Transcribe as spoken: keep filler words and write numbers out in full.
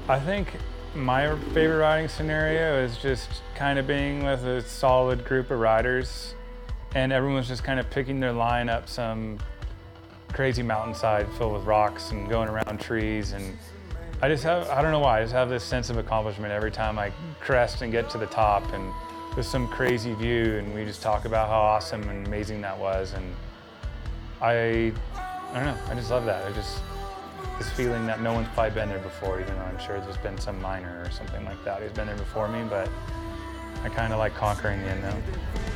I think my favorite riding scenario is just kind of being with a solid group of riders and everyone's just kind of picking their line up some crazy mountainside filled with rocks and going around trees. And I just have, I don't know why, I just have this sense of accomplishment every time I crest and get to the top and there's some crazy view and we just talk about how awesome and amazing that was. And I, I don't know, I just love that. I just, this feeling that no one's probably been there before, even though I'm sure there's been some miner or something like that who's been there before me, but I kind of like conquering the unknown.